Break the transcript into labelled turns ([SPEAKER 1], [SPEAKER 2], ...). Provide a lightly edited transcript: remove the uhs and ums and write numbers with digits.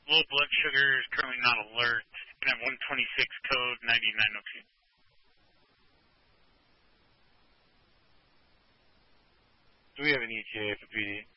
[SPEAKER 1] Low blood sugar is currently not alert. You can have 126 code 9902.
[SPEAKER 2] Do we have an ETA for PD?